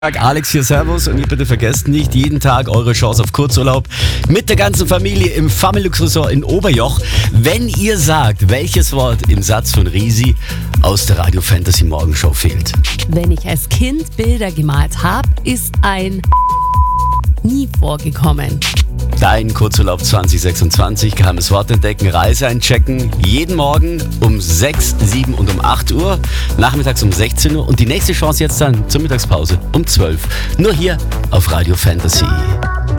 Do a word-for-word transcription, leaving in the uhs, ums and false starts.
Alex hier, servus, und ihr bitte vergesst nicht, jeden Tag eure Chance auf Kurzurlaub mit der ganzen Familie im Familux Resort in Oberjoch. Wenn ihr sagt, welches Wort im Satz von Risi aus der Radio Fantasy Morgenshow fehlt. Wenn ich als Kind Bilder gemalt habe, ist ein nie vorgekommen. Dein Kurzurlaub zwanzig sechsundzwanzig, geheimes Wort entdecken, Reise einchecken, jeden Morgen um sechs, sieben und um acht Uhr, nachmittags um sechzehn Uhr und die nächste Chance jetzt dann zur Mittagspause um zwölf. Nur hier auf Radio Fantasy.